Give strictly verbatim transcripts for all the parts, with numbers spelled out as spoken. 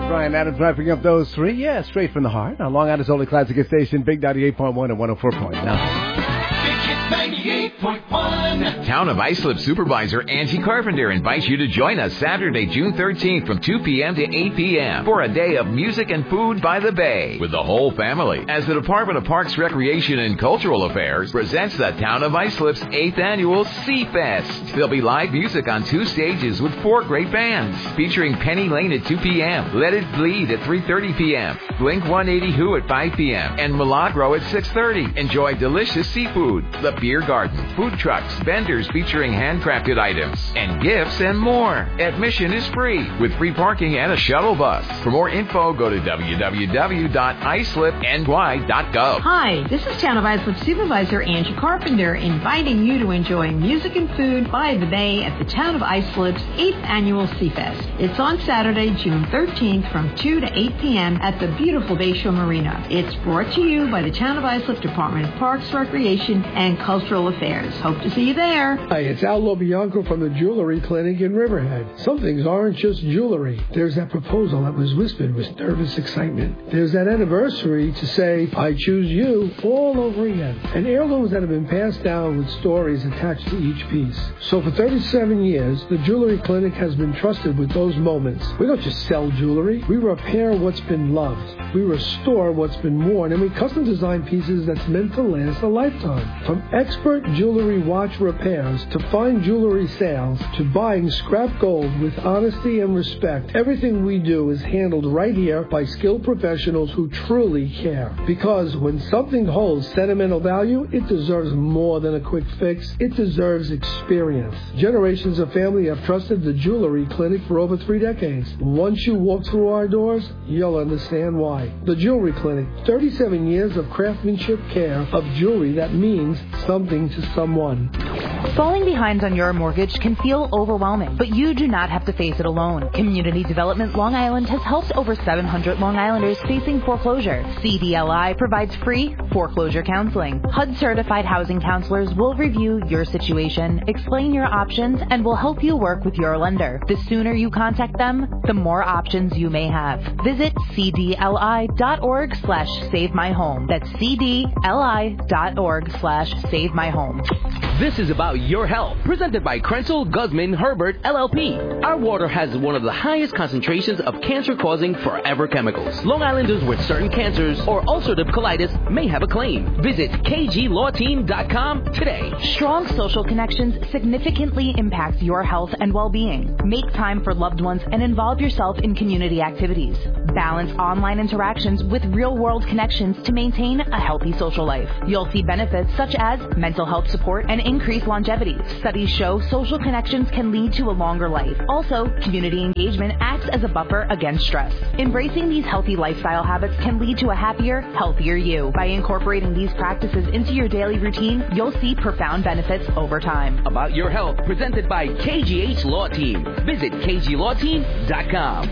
Brian Adams wrapping up those three. Yeah, straight from the heart. On Long Island's only classic station, Big ninety-eight point one and one oh four point nine. ninety-eight point one. Town of Islip Supervisor Angie Carpenter invites you to join us Saturday, June thirteenth from two p.m. to eight p.m. for a day of music and food by the bay with the whole family as the Department of Parks, Recreation, and Cultural Affairs presents the Town of Islip's eighth Annual Sea Fest. There'll be live music on two stages with four great bands featuring Penny Lane at two p.m., Let It Bleed at three thirty p.m., Blink one eighty Who at five p.m., and Milagro at six thirty. Enjoy delicious seafood, the beer garden, food trucks, vendors featuring handcrafted items, and gifts and more. Admission is free with free parking and a shuttle bus. For more info, go to w w w dot islip n y dot gov. Hi, this is Town of Islip Supervisor Angie Carpenter inviting you to enjoy music and food by the bay at the Town of Islip's eighth Annual Sea Fest. It's on Saturday, June thirteenth from two to eight p.m. at the beautiful Bayshore Marina. It's brought to you by the Town of Islip Department of Parks, Recreation, and Cultural Affairs. Hope to see you there. Hi, it's Al Lobianco from the Jewelry Clinic in Riverhead. Some things aren't just jewelry. There's that proposal that was whispered with nervous excitement. There's that anniversary to say, I choose you, all over again. And heirlooms that have been passed down with stories attached to each piece. So for thirty-seven years, the Jewelry Clinic has been trusted with those moments. We don't just sell jewelry. We repair what's been loved. We restore what's been worn. And we custom design pieces that's meant to last a lifetime. From expert jewelry watch repairs to fine jewelry sales to buying scrap gold with honesty and respect, everything we do is handled right here by skilled professionals who truly care. Because when something holds sentimental value, it deserves more than a quick fix. It deserves experience. Generations of family have trusted the Jewelry Clinic for over three decades. Once you walk through our doors, you'll understand why. The Jewelry Clinic, thirty-seven years of craftsmanship care of jewelry that means something to someone. Falling behind on your mortgage can feel overwhelming, but you do not have to face it alone. Community Development Long Island has helped over seven hundred Long Islanders facing foreclosure. C D L I provides free foreclosure counseling. H U D-certified housing counselors will review your situation, explain your options, and will help you work with your lender. The sooner you contact them, the more options you may have. Visit c d l i dot org slash save my home. That's c d l i dot org slash save my home. This is about your health, presented by Krenzel Guzman Herbert L L P. Our water has one of the highest concentrations of cancer-causing forever chemicals. Long Islanders with certain cancers or ulcerative colitis may have a claim. Visit k g law team dot com today. Strong social connections significantly impact your health and well-being. Make time for loved ones and involve yourself in community activities. Balance online interactions with real-world connections to maintain a healthy social life. You'll see benefits such as mental health support and increased longevity. Studies show social connections can lead to a longer life. Also, community engagement acts as a buffer against stress. Embracing these healthy lifestyle habits can lead to a happier, healthier you. By incorporating these practices into your daily routine, you'll see profound benefits over time. About your health, presented by K G H Law Team. Visit k g law team dot com.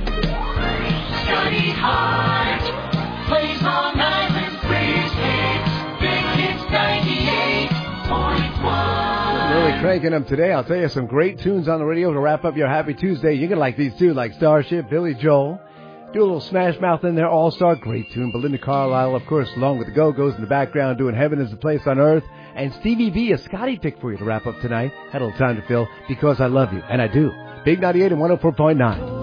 Study hard, plays Long Island, plays hits, Big Hits ninety-eight point one. Really cranking them today. I'll tell you some great tunes on the radio to wrap up your happy Tuesday. You're going to like these too, like Starship, Billy Joel. Do a little Smash Mouth in there, All-Star, great tune. Belinda Carlisle, of course, along with the Go-Go's in the background, doing Heaven is a Place on Earth. And Stevie V, a Scotty pick for you to wrap up tonight. Had a little time to fill, Because I Love You. And I do. Big ninety-eight and one oh four point nine.